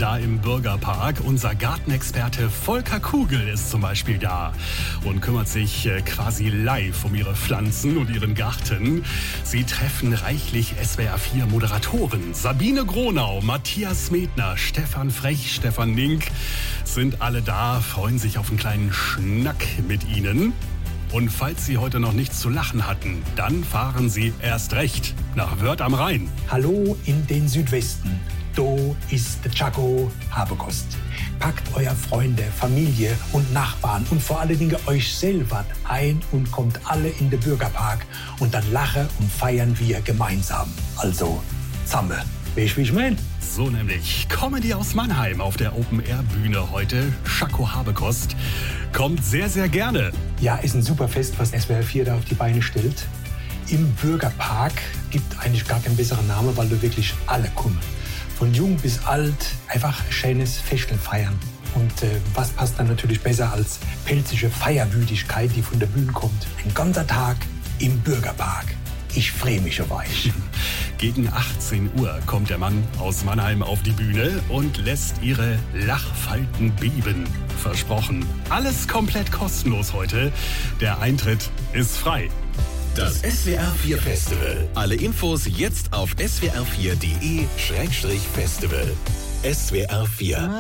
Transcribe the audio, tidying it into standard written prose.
da im Bürgerpark. Unser Gartenexperte Volker Kugel ist zum Beispiel da und kümmert sich quasi live um ihre Pflanzen und ihren Garten. Sie treffen reichlich SWR4-Moderatoren. Sabine Gronau, Matthias Medner, Stefan Frech, Stefan Nink sind alle da, freuen sich auf einen kleinen Schnack mit ihnen. Und falls Sie heute noch nichts zu lachen hatten, dann fahren Sie erst recht nach Wörth am Rhein. Hallo in den Südwesten. Do ist der Chaco Habekost. Packt euer Freunde, Familie und Nachbarn und vor allen Dingen euch selber ein und kommt alle in den Bürgerpark und dann lachen und feiern wir gemeinsam. Also, zusammen. Weißt du, wie ich mein? So nämlich. Comedy aus Mannheim auf der Open-Air-Bühne heute. Chaco Habekost kommt sehr, sehr gerne. Ja, ist ein super Fest, was SWR4 da auf die Beine stellt. Im Bürgerpark gibt eigentlich gar keinen besseren Namen, weil da wirklich alle kommen. Von jung bis alt, einfach ein schönes Festel feiern. Und was passt dann natürlich besser als pelzige Feierwütigkeit, die von der Bühne kommt. Ein ganzer Tag im Bürgerpark. Ich freue mich auf euch. Gegen 18 Uhr kommt der Mann aus Mannheim auf die Bühne und lässt ihre Lachfalten beben. Versprochen. Alles komplett kostenlos heute. Der Eintritt ist frei. Das SWR4 Festival. Alle Infos jetzt auf swr4.de/festival. SWR4